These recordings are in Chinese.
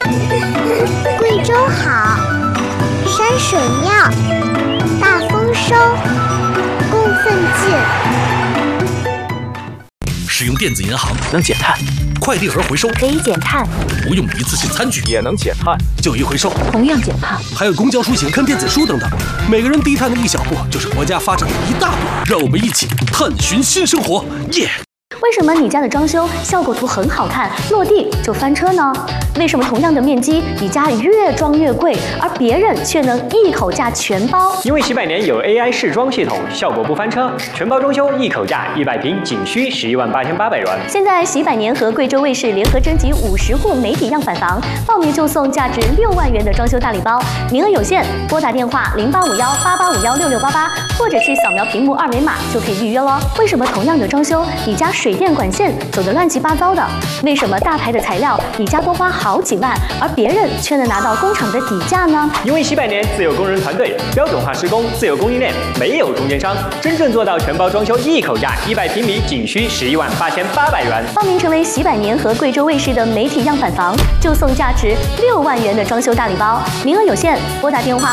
贵州好，山水妙，大丰收，供奉进。 使用电子银行能减碳， 快递盒回收可以减碳， 不用一次性餐具也能减碳， 旧衣回收同样减碳， 还有公交出行、看电子书等等，每个人低碳的一小步，就是国家发展的一大步。让我们一起探寻新生活，耶！ 为什么你家的装修效果图很好看，落地就翻车呢？为什么同样的面积，你家越装越贵，而别人却能一口价全包？ 因为喜百年有 AI 试装系统，效果不翻车，全包装修一口价100平仅需118800元。 现在喜百年和贵州卫视联合征集50户媒体样板房，报名就送价值6万元的装修大礼包，名额有限，拨打电话085188516688，或者是扫描屏幕2维码就可以预约咯。为什么同样的装修，你家水电管线走得乱七八糟的？为什么大牌的材料你家多花好几万，而别人却能拿到工厂的底价呢？ 因为喜百年自有工人团队，标准化施工，自有供应链，没有中间商，真正做到全包装修一口价，100平米仅需118800元。 报名成为喜百年和贵州卫视的媒体样板房，就送价值6万元的装修大礼包，名额有限，拨打电话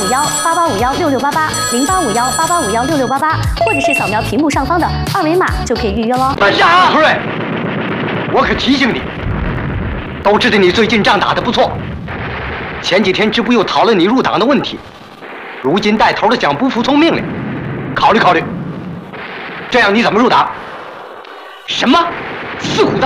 085188516688，085188516688，或者是扫描屏幕上方的2维码就可以预约咯。 等下啊，主任，我可提醒你，都知道你最近仗打得不错，前几天支部又讨论你入党的问题，如今带头的讲不服从命令，考虑考虑，这样你怎么入党？什么？4虎当